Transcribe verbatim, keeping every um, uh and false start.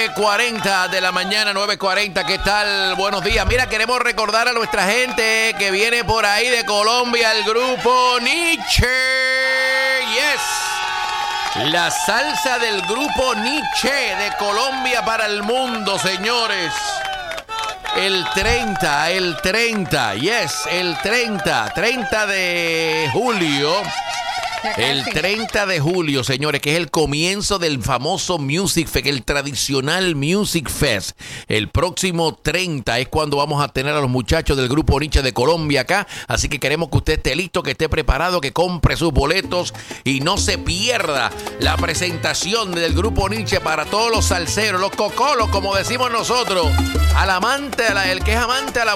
nueve cuarenta de la mañana, nueve cuarenta. ¿Qué tal? Buenos días. Mira, queremos recordar a nuestra gente que viene por ahí de Colombia, el grupo Nietzsche. Yes. La salsa del grupo Nietzsche de Colombia para el mundo, señores. El treinta, el treinta, yes, el treinta, treinta de julio. El treinta de julio, señores, que es el comienzo del famoso Music Fest, el tradicional Music Fest. El próximo treinta es cuando vamos a tener a los muchachos del grupo Nietzsche de Colombia acá. Así que queremos que usted esté listo, que esté preparado, que compre sus boletos y no se pierda la presentación del grupo Nietzsche para todos los salseros, los cocolos, como decimos nosotros. Al amante, a la, el que es amante a la